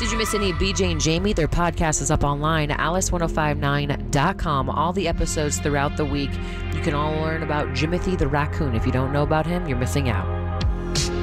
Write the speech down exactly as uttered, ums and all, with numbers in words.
Did you miss any B J and Jamie? Their podcast is up online, alice ten fifty-nine dot com. All the episodes throughout the week. You can all learn about Jimothy the raccoon. If you don't know about him, you're missing out.